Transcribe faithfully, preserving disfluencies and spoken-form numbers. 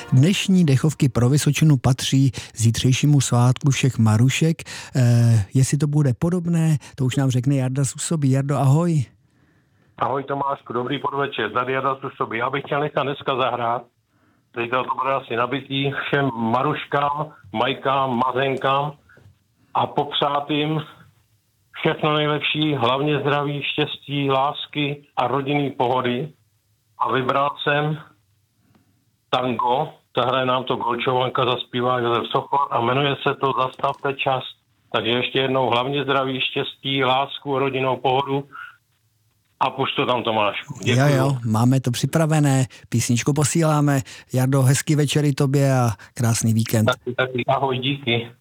Dnešní dechovky pro Vysočinu patří zítřejšímu svátku všech Marušek. Eh, jestli to bude podobné, to už nám řekne Jarda z Úsobí. Jardo, ahoj. Ahoj Tomášku, dobrý podvečer. Tady Jarda z Úsobí. Já bych chtěl nechat dneska zahrát. Teďka to bude asi nabitý všem Maruškám, Majkám, Mazenkám a popřát jim všechno nejlepší, hlavně zdraví, štěstí, lásky a rodinný pohody. A vybral jsem tango, zahraje nám to Golčovanka, zaspívá Josef Sochor a jmenuje se to Zastavte čas. Takže ještě jednou hlavně zdraví, štěstí, lásku, rodinnou pohodu a pušť to tam, Tomášku. Děkuju. Jo, jo, máme to připravené, písničku posíláme. Jardo, hezký večer i tobě a krásný víkend. Taky, taky, ahoj, díky.